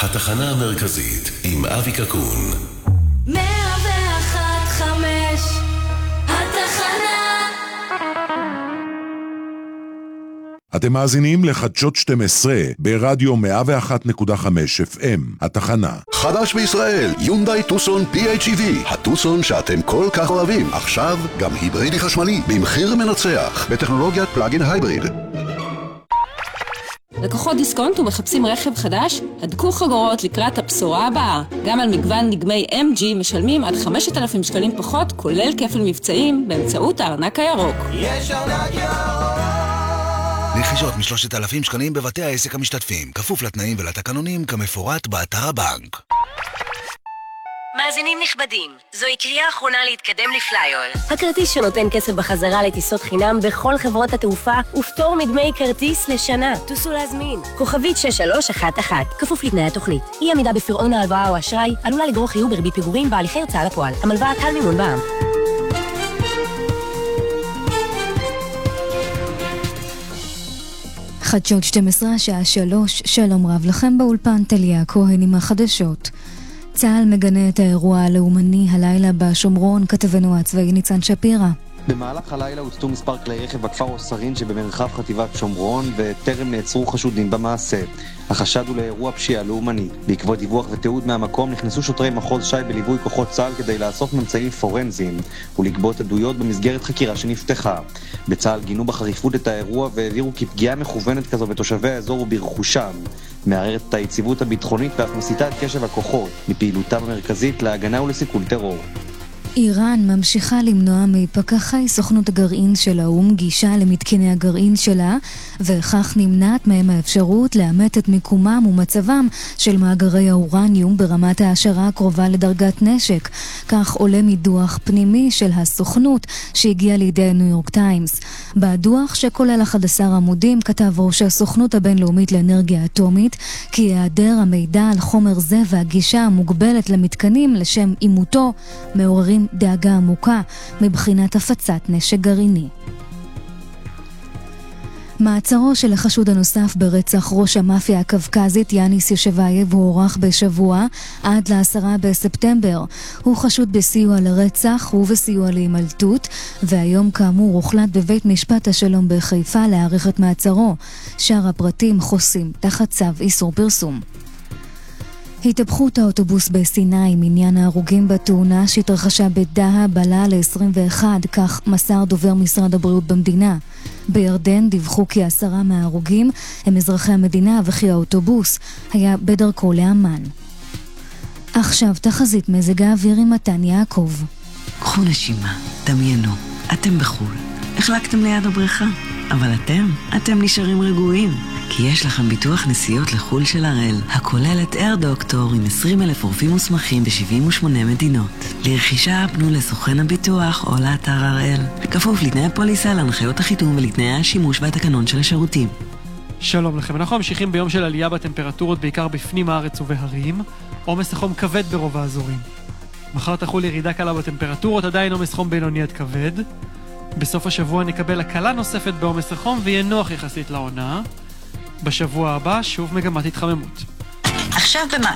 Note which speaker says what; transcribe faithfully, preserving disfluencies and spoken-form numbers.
Speaker 1: התחנה המרכזית עם אבי קקון.
Speaker 2: מאה ואחת חמש, התחנה.
Speaker 3: אתם מאזינים לחדשות שתים עשרה ברדיו מאה ואחת נקודה חמש אף אם, התחנה.
Speaker 4: חדש בישראל, יונדאי טוסון פי אייץ' אי וי, הטוסון שאתם כל כך אוהבים. עכשיו גם היברידי חשמלי, במחיר מנצח, בטכנולוגיית פלאגין הייבריד.
Speaker 5: לקוחות דיסקונט ומחפשים רכב חדש? הדקו חגורות לקראת הבשורה הבאה. גם על מגוון דגמי אם ג'י משלמים עד חמשת אלפים שקלים פחות, כולל כפל מבצעים באמצעות הארנק הירוק.
Speaker 6: יש ארנק ירוק.
Speaker 7: רכישות משלושת אלפים שקלים בבתי העסק המשתתפים, כפוף לתנאים ולתקנונים כמפורט באתר הבנק.
Speaker 8: מאזינים נכבדים, זוהי קריאה אחרונה להתקדם לפלייול.
Speaker 9: הכרטיס שנותן כסף בחזרה לטיסות חינם בכל חברות התעופה ופטור מדמי כרטיס לשנה. תוסו להזמין. כוכבית שש שלוש אחת אחת, כפוף לתנאי התוכנית. אי עמידה בפירעון ההלוואה או אשראי עלולה לגרור חיוב בריבית פיגורים בהליכי הוצאה לפועל. המלוואה קל מימון בע"מ.
Speaker 10: חדשות שתים עשרה השעה שלוש, שלום רב לכם באולפן, טליה כהן עם החדשות. צה"ל מגנה את האירוע הלאומני הלילה בשומרון, כתבנו הצבאי ניצן שפירא.
Speaker 11: במהלך הלילה הוצתו מספר כלי רכב בכפר אוסרין שבמרחב חטיבת שומרון וטרם נעצרו חשודים במעשה. החשד הוא לאירוע פשיעה לאומני. בעקבות דיווח ותיעוד מהמקום נכנסו שוטרי מחוז ש"י בליווי כוחות צה"ל כדי לאסוף ממצאים פורנזיים ולגבות עדויות במסגרת חקירה שנפתחה. בצה"ל גינו בחריפות את האירוע והעבירו כי פגיעה מכוונת כזו בתושבי האזור וברכושם מערערת את היציבות הביטחונית ואף מסיטה את קשב הכוחות מפעילותם המרכזית להגנה ולסיכול טרור.
Speaker 10: איראן ממשיכה למנוע מפקחי סוכנות הגרעין של האו"ם גישה למתקני הגרעין שלה, וכך נמנעת מהם האפשרות לאמת את מיקומם ומצבם של מאגרי האורניום ברמת העשרה הקרובה לדרגת נשק. כך עולה מדוח פנימי של הסוכנות שהגיע לידי ניו יורק טיימס. בדוח שכולל אחד עשר עמודים כתב ראש הסוכנות הבינלאומית לאנרגיה אטומית כי היעדר המידע על חומר זה והגישה המוגבלת למתקנים לשם אימותו מעוררים דאגה עמוקה מבחינת הפצת נשק גרעיני. מעצרו של החשוד הנוסף ברצח ראש המאפיה הקווקזית יאניס יושבייב הוארך בשבוע עד לעשרה בספטמבר. הוא חשוד בסיוע לרצח ובסיוע להימלטות, והיום כאמור הוחלט בבית משפט השלום בחיפה להאריך את מעצרו. שאר הפרטים חוסים תחת צו איסור פרסום. התהפכות האוטובוס בסיני, מניין ההרוגים בתאונה שהתרחשה בדהה בלילה ל-עשרים ואחת, כך מסר דובר משרד הבריאות במדינה. בירדן דיווחו כי עשרה מההרוגים הם אזרחי המדינה וכי האוטובוס היה בדרכו לאמן. עכשיו תחזית מזג האוויר עם מתן יעקב.
Speaker 12: קחו נשימה, דמיינו, אתם בחול, החלקתם ליד הבריכה, אבל אתם, אתם נשארים רגועים. כי יש לכם ביטוח נסיעות לחול של הראל, הכולל את אייר דוקטור עם עשרים אלף רופאים מוסמכים ב-שבעים ושמונה מדינות. לרכישה פנו לסוכן הביטוח או לאתר הראל, כפוף לתנאי הפוליסה, להנחיות החיתום ולתנאי השימוש והתקנון של השירותים.
Speaker 13: שלום לכם, אנחנו ממשיכים ביום של עלייה בטמפרטורות בעיקר בפנים הארץ ובהרים, עומס חום כבד ברוב האזורים. מחר תחול ירידה קלה בטמפרטורות, עדיין עומס חום בינוני עד כבד. בסוף השבוע נקבל הקלה נוספת בעומס החום ויהיה נוח יחסית לעונה. בשבוע הבא שוב מגמת התחממות.
Speaker 14: עכשיו במה?